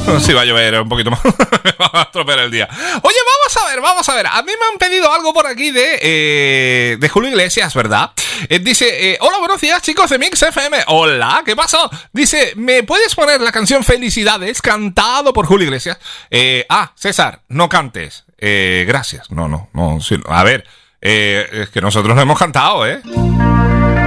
Si va a llover un poquito más, me va a estropear el día. Oye, vamos a ver. A mí me han pedido algo por aquí de Julio Iglesias, ¿verdad? Dice, hola, buenos días, chicos de Mix FM. Hola, ¿qué pasó? Dice, ¿me puedes poner la canción Felicidades cantado por Julio Iglesias? César, no cantes. Gracias. No. Sí, a ver, es que nosotros no hemos cantado, ¿eh?